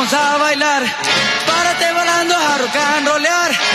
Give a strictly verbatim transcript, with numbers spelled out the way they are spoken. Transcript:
vamos a bailar. Párate volando a rock and rollear.